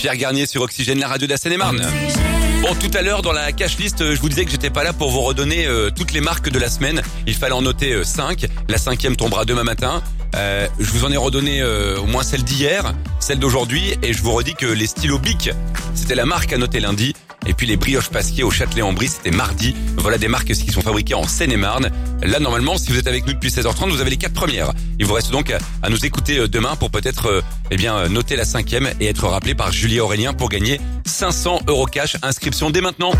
Pierre Garnier sur Oxygène, la radio de la Seine-et-Marne. Bon, tout à l'heure dans la cash list, je vous disais que j'étais pas là pour vous redonner toutes les marques de la semaine. Il fallait en noter 5. La 5e tombera demain matin. Je vous en ai redonné au moins celle d'hier, celle d'aujourd'hui, et je vous redis que les stylos Bic, c'était la marque à noter lundi. Et puis les brioches Pasquier au Châtelet-en-Brie, c'était mardi. Voilà des marques qui sont fabriquées en Seine-et-Marne. Là, normalement, si vous êtes avec nous depuis 16h30, vous avez les 4 premières. Il vous reste donc à nous écouter demain pour peut-être noter la 5e et être rappelé par Julie Aurélien pour gagner 500 € cash. Inscription dès maintenant.